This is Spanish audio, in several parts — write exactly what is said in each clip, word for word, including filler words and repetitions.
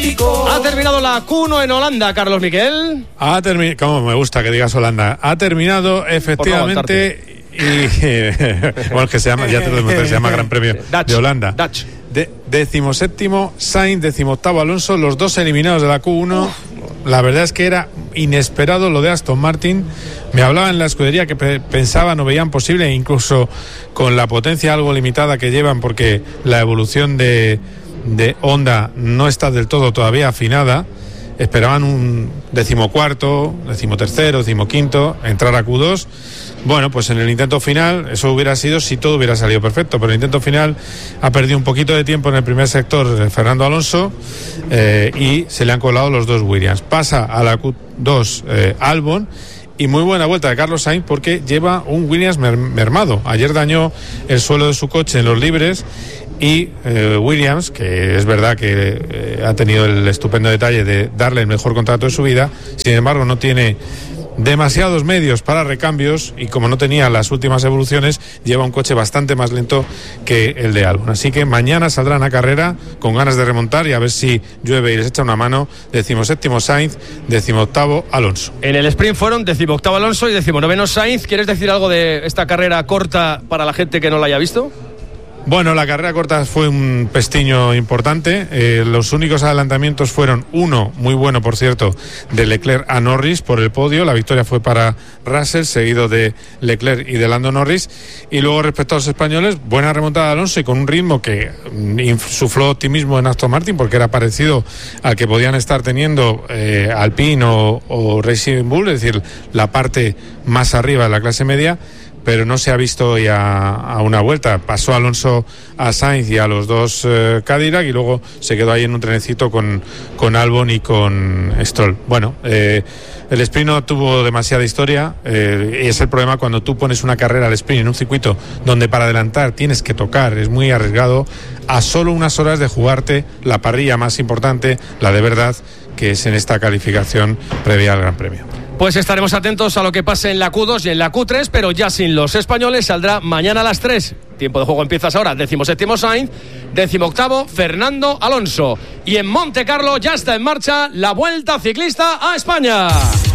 mítico. Ha terminado la Q uno en Holanda, Carlos Miquel. Ha terminado, como me gusta que digas Holanda. Ha terminado efectivamente y bueno, que se llama, ya te lo demostré, se llama Gran Premio Dutch, de Holanda. Dutch. De, decimoséptimo Sainz, decimoctavo Alonso, los dos eliminados de la Q uno. La verdad es que era inesperado lo de Aston Martin. Me hablaba en la escudería que pe- pensaban o veían posible, incluso con la potencia algo limitada que llevan, porque la evolución de, de Honda no está del todo todavía afinada. Esperaban un decimocuarto, decimotercero, decimoquinto, entrar a Q dos. Bueno, pues en el intento final, eso hubiera sido si todo hubiera salido perfecto, pero el intento final ha perdido un poquito de tiempo en el primer sector Fernando Alonso eh, y se le han colado los dos Williams. Pasa a la Q dos eh, Albon. Y muy buena vuelta de Carlos Sainz porque lleva un Williams mer- mermado. Ayer dañó el suelo de su coche en los libres y eh, Williams, que es verdad que eh, ha tenido el estupendo detalle de darle el mejor contrato de su vida, sin embargo no tiene demasiados medios para recambios y como no tenía las últimas evoluciones, lleva un coche bastante más lento que el de Albon. Así que mañana saldrán a carrera con ganas de remontar y a ver si llueve y les echa una mano. Decimoséptimo Sainz, decimoctavo Alonso. En el sprint fueron decimoctavo Alonso y decimonoveno Sainz. ¿Quieres decir algo de esta carrera corta para la gente que no la haya visto? Bueno, la carrera corta fue un pestiño importante. Eh, los únicos adelantamientos fueron uno, muy bueno por cierto, de Leclerc a Norris por el podio. La victoria fue para Russell, seguido de Leclerc y de Lando Norris. Y luego respecto a los españoles, buena remontada de Alonso y con un ritmo que insufló optimismo en Aston Martin porque era parecido al que podían estar teniendo eh, Alpine o, o Racing Bull, es decir, la parte más arriba de la clase media. Pero no se ha visto ya a una vuelta. Pasó Alonso a Sainz y a los dos eh, Cadillac y luego se quedó ahí en un trenecito con, con Albon y con Stroll. Bueno, eh, el sprint no tuvo demasiada historia eh, y es el problema cuando tú pones una carrera al sprint en un circuito donde para adelantar tienes que tocar, es muy arriesgado, a solo unas horas de jugarte la parrilla más importante, la de verdad, que es en esta calificación previa al Gran Premio. Pues estaremos atentos a lo que pase en la Q dos y en la Q tres, pero ya sin los españoles saldrá mañana a las tres. Tiempo de juego empiezas ahora. Decimoséptimo Sainz, decimoctavo Fernando Alonso. Y en Monte Carlo ya está en marcha la Vuelta Ciclista a España.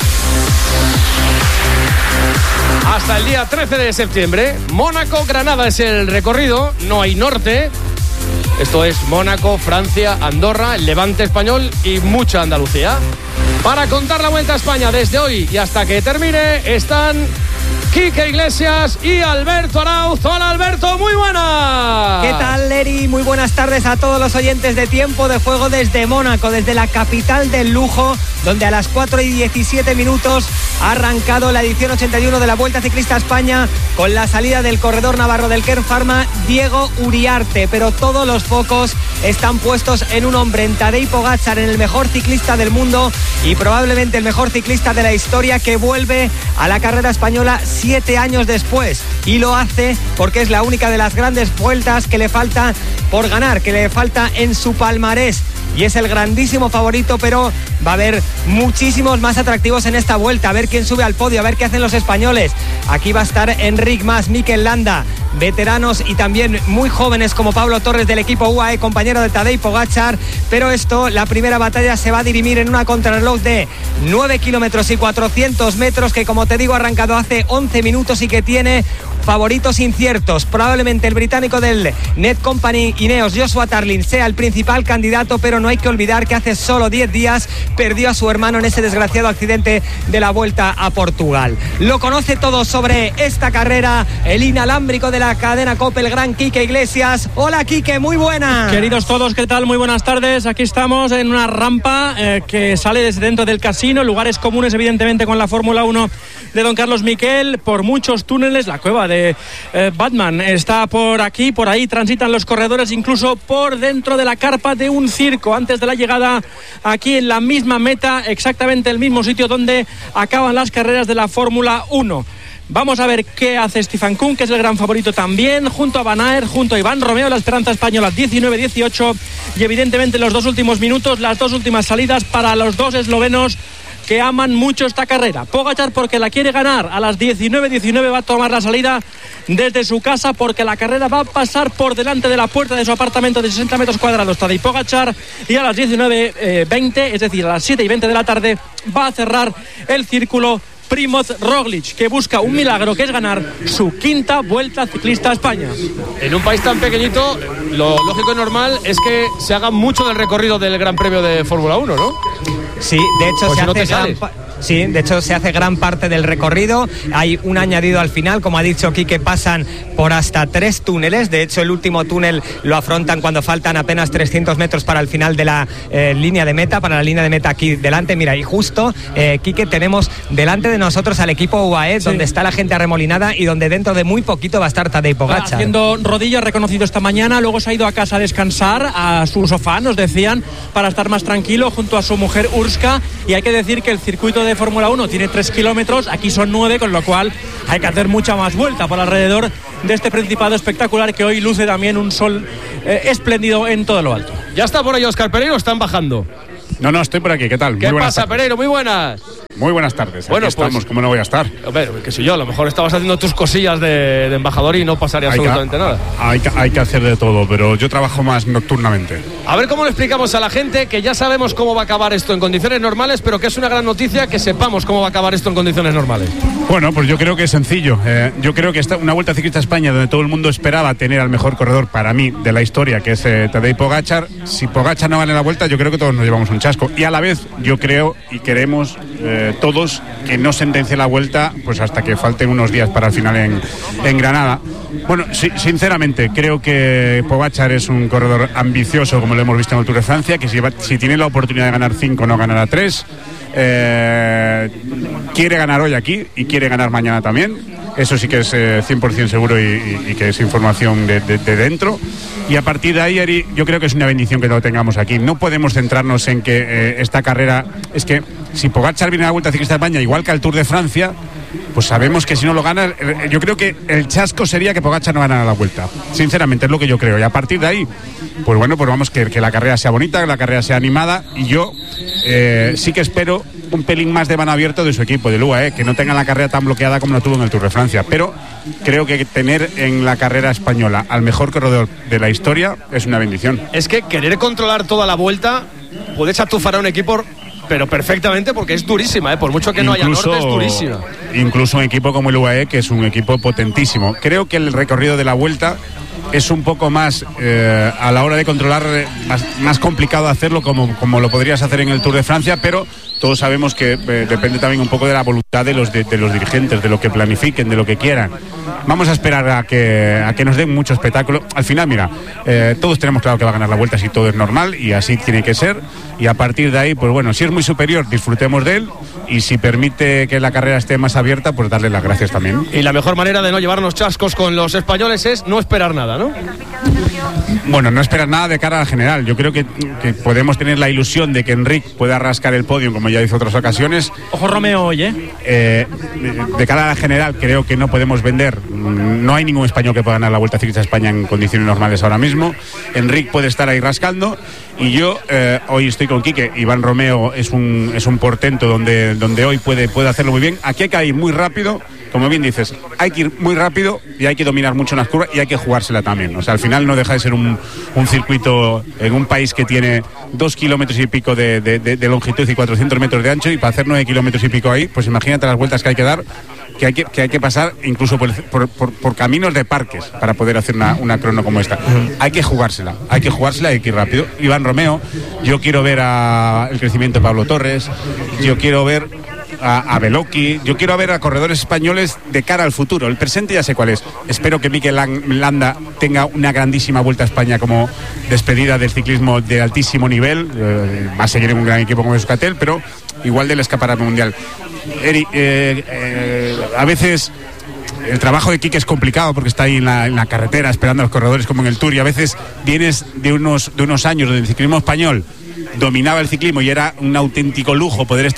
Hasta el día trece de septiembre, Mónaco-Granada es el recorrido, no hay norte. Esto es Mónaco, Francia, Andorra, el Levante español y mucha Andalucía. Para contar la Vuelta a España desde hoy y hasta que termine están Quique Iglesias y Alberto Arauz. Hola Alberto, muy buenas. ¿Qué tal, Leri? Muy buenas tardes a todos los oyentes de Tiempo de Juego desde Mónaco, desde la capital del lujo, donde a las cuatro y diecisiete minutos ha arrancado la edición ochenta y uno de la Vuelta Ciclista a España con la salida del corredor navarro del Kern Pharma, Diego Uriarte, pero todos los focos están puestos en un hombre, en Tadej Pogačar, en el mejor ciclista del mundo y probablemente el mejor ciclista de la historia, que vuelve a la carrera española siete años después, y lo hace porque es la única de las grandes vueltas que le falta por ganar, que le falta en su palmarés, y es el grandísimo favorito, pero va a haber muchísimos más atractivos en esta vuelta. A ver quién sube al podio, a ver qué hacen los españoles. Aquí va a estar Enric Mas, Mikel Landa, veteranos y también muy jóvenes como Pablo Torres del equipo U A E, compañero de Tadej Pogačar, pero esto, la primera batalla se va a dirimir en una contrarreloj de nueve kilómetros y cuatrocientos metros que, como te digo, ha arrancado hace once minutos y que tiene favoritos inciertos. Probablemente el británico del Net Company Ineos, Joshua Tarlin, sea el principal candidato, pero no hay que olvidar que hace solo diez días perdió a su hermano en ese desgraciado accidente de la Vuelta a Portugal. Lo conoce todo sobre esta carrera el inalámbrico de la cadena COPE, el gran Quique Iglesias. Hola Quique, muy buena. Queridos todos, ¿qué tal? Muy buenas tardes. Aquí estamos en una rampa eh, que sale desde dentro del casino, lugares comunes evidentemente con la Fórmula uno de don Carlos Miquel, por muchos túneles. La cueva de eh, Batman está por aquí, por ahí transitan los corredores, incluso por dentro de la carpa de un circo, antes de la llegada aquí en la misma meta, exactamente el mismo sitio donde acaban las carreras de la Fórmula uno. Vamos a ver qué hace Stefan Küng, que es el gran favorito también, junto a Van Aert, junto a Iván Romeo, la esperanza española, diecinueve dieciocho, y evidentemente los dos últimos minutos, las dos últimas salidas para los dos eslovenos que aman mucho esta carrera. Pogačar porque la quiere ganar. A las diecinueve diecinueve va a tomar la salida desde su casa porque la carrera va a pasar por delante de la puerta de su apartamento de sesenta metros cuadrados. Tadej Pogačar, y a las diecinueve veinte, es decir, a las siete y veinte de la tarde, va a cerrar el círculo Primoz Roglic, que busca un milagro, que es ganar su quinta Vuelta Ciclista a España. En un país tan pequeñito, lo lógico y normal es que se haga mucho del recorrido del Gran Premio de Fórmula uno, ¿no? Sí, de hecho pues se si no hace te gran pa- Sí, de hecho se hace gran parte del recorrido. Hay un añadido al final, como ha dicho Quique, pasan por hasta tres túneles. De hecho, el último túnel lo afrontan cuando faltan apenas trescientos metros para el final de la eh, línea de meta, para la línea de meta aquí delante. Mira, y justo, eh, Quique, tenemos delante de nosotros al equipo U A E, sí, donde está la gente arremolinada y donde dentro de muy poquito va a estar Tadej Pogačar. Haciendo rodillas, reconocido esta mañana, luego se ha ido a casa a descansar, a su sofá, nos decían, para estar más tranquilo junto a su mujer Urska. Y hay que decir que el circuito de Fórmula uno tiene tres kilómetros, aquí son nueve, con lo cual hay que hacer mucha más vuelta por alrededor de este Principado espectacular que hoy luce también un sol eh, espléndido en todo lo alto. Ya está por ahí Óscar Pereiro, están bajando. No, no, estoy por aquí, ¿qué tal? ¿Qué Muy pasa, tardes. Pereiro? Muy buenas. Muy buenas tardes, aquí bueno, estamos, pues, ¿cómo no voy a estar? Hombre, qué sé yo, a lo mejor estabas haciendo tus cosillas de, de embajador y no pasaría Hay absolutamente que, nada. Hay que, hay que hacer de todo, pero yo trabajo más nocturnamente. A ver cómo le explicamos a la gente que ya sabemos cómo va a acabar esto en condiciones normales, pero que es una gran noticia que sepamos cómo va a acabar esto en condiciones normales. Bueno, pues yo creo que es sencillo. Eh, yo creo que esta, una Vuelta Ciclista a España donde todo el mundo esperaba tener al mejor corredor para mí de la historia, que es eh, Tadej Pogačar. Si Pogačar no gana la Vuelta, yo creo que todos nos llevamos un chasco. Y a la vez, yo creo y queremos eh, todos que no sentencie la Vuelta pues hasta que falten unos días para el final en, en Granada. Bueno, sí, sinceramente, creo que Pogačar es un corredor ambicioso, como lo hemos visto en el Tour de Francia, que si, va, si tiene la oportunidad de ganar cinco, no ganará tres. Eh, quiere ganar hoy aquí y quiere ganar mañana también. Eso sí que es eh, cien por ciento seguro y, y, y que es información de, de, de dentro. Y a partir de ahí, Eri, yo creo que es una bendición que lo tengamos aquí. No podemos centrarnos en que eh, esta carrera... Es que si Pogačar viene a la Vuelta Ciclista de España, igual que al Tour de Francia, pues sabemos que si no lo gana... Yo creo que el chasco sería que Pogačar no ganara la Vuelta. Sinceramente, es lo que yo creo. Y a partir de ahí, pues bueno, pues vamos, que, que la carrera sea bonita, que la carrera sea animada. Y yo eh, sí que espero un pelín más de mano abierto de su equipo, del U A E, que no tenga la carrera tan bloqueada como la tuvo en el Tour de Francia. Pero creo que tener en la carrera española al mejor corredor de la historia es una bendición. Es que querer controlar toda la Vuelta puedes atufar a un equipo, pero perfectamente, porque es durísima, ¿eh? Por mucho que no incluso, haya norte, es durísima. Incluso un equipo como el U A E, que es un equipo potentísimo. Creo que el recorrido de la Vuelta es un poco más, eh, a la hora de controlar, más, más complicado hacerlo como, como lo podrías hacer en el Tour de Francia, pero todos sabemos que eh, depende también un poco de la voluntad de los, de, de los dirigentes, de lo que planifiquen, de lo que quieran. Vamos a esperar a que, a que nos den mucho espectáculo. Al final, mira, eh, todos tenemos claro que va a ganar la Vuelta si todo es normal, y así tiene que ser. Y a partir de ahí, pues bueno, si es muy superior, disfrutemos de él, y si permite que la carrera esté más abierta, pues darle las gracias también. Y la mejor manera de no llevarnos chascos con los españoles es no esperar nada, ¿no? Bueno, no esperar nada de cara a la general. Yo creo que, que podemos tener la ilusión de que Enric pueda rascar el podio, como ya hizo otras ocasiones. Ojo Romeo hoy, ¿eh? eh de, de cara a la general, creo que no podemos vender. No hay ningún español que pueda ganar la Vuelta Ciclista a España en condiciones normales ahora mismo. Enric puede estar ahí rascando. Y yo eh, hoy estoy con Quique. Iván Romeo es un, es un portento donde, donde hoy puede, puede hacerlo muy bien. Aquí hay que ir muy rápido. Como bien dices, hay que ir muy rápido y hay que dominar mucho en las curvas y hay que jugársela también. O sea, al final no deja de ser un, un circuito en un país que tiene dos kilómetros y pico de, de, de, de longitud y cuatrocientos metros de ancho, y para hacer nueve kilómetros y pico ahí, pues imagínate las vueltas que hay que dar, que hay que, que, hay que pasar incluso por, por, por, por caminos de parques para poder hacer una, una crono como esta. Uh-huh. Hay que jugársela, hay que jugársela y hay que ir rápido. Iván Romeo, yo quiero ver a el crecimiento de Pablo Torres, yo quiero ver a, a Beloki, yo quiero ver a corredores españoles de cara al futuro. El presente ya sé cuál es. Espero que Mikel Landa tenga una grandísima Vuelta a España como despedida del ciclismo de altísimo nivel. Eh, va a seguir en un gran equipo como Euskaltel, pero igual del escaparate mundial. Eri, eh, eh, a veces el trabajo de Quique es complicado porque está ahí en la, en la carretera esperando a los corredores como en el Tour, y a veces vienes de unos, de unos años donde el ciclismo español dominaba el ciclismo y era un auténtico lujo poder estar ahí,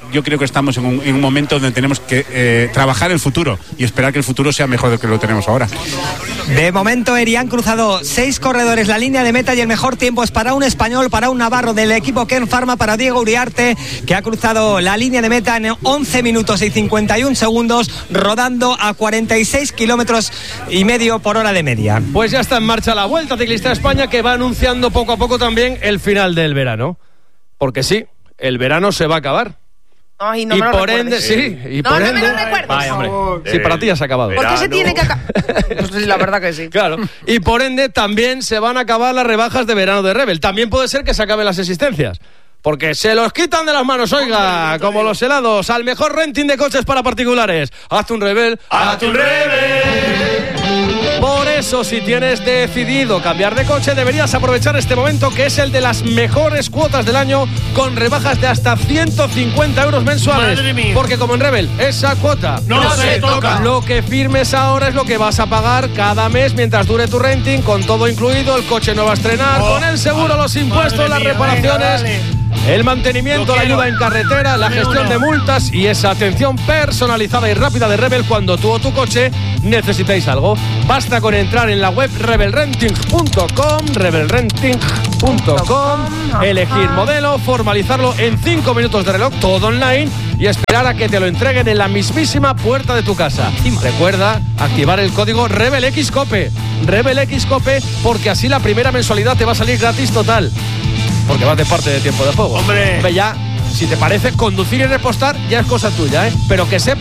yo creo que estamos en un, en un momento donde tenemos que eh, trabajar el futuro y esperar que el futuro sea mejor de lo que lo tenemos ahora. De momento, Eri, han cruzado seis corredores la línea de meta y el mejor tiempo es para un español, para un navarro del equipo Ken Pharma, para Diego Uriarte, que ha cruzado la línea de meta en once minutos y cincuenta y un segundos, rodando a cuarenta y seis kilómetros y medio por hora de media. Pues ya está en marcha la Vuelta Ciclista a España, que va anunciando poco a poco también el final del verano. Porque sí, el verano se va a acabar. Ay, no y me lo por recuerdes. ende, sí, y no, por no ende. me lo recuerdes. Vaya, hombre. Sí, para ti ya se ha acabado. ¿Por qué se tiene que acabar? Pues sí, la verdad que sí. Claro. Y por ende también se van a acabar las rebajas de verano de Rebel. También puede ser que se acaben las existencias. Porque se los quitan de las manos, oiga, como los helados, al mejor renting de coches para particulares. Hazte un Rebel, hazte un Rebel. Por eso, si tienes decidido cambiar de coche, deberías aprovechar este momento, que es el de las mejores cuotas del año, con rebajas de hasta ciento cincuenta euros mensuales. Madre mía. Porque como en Rebel, esa cuota no, no se toca. Lo que firmes ahora es lo que vas a pagar cada mes mientras dure tu renting, con todo incluido, el coche no va a estrenar, oh, con el seguro, los impuestos, las mía, reparaciones, venga, el mantenimiento, la ayuda en carretera, la gestión de multas y esa atención personalizada y rápida de Rebel cuando tú o tu coche necesitéis algo. Basta con entrar en la web rebel renting punto com, rebel renting punto com, elegir modelo, formalizarlo en cinco minutos de reloj, todo online, y esperar a que te lo entreguen en la mismísima puerta de tu casa. Recuerda activar el código RebelXCope, RebelXCope, porque así la primera mensualidad te va a salir gratis total. Porque vas de parte de Tiempo de Juego. Hombre. Ya, si te parece, conducir y repostar ya es cosa tuya, ¿eh? Pero que sepas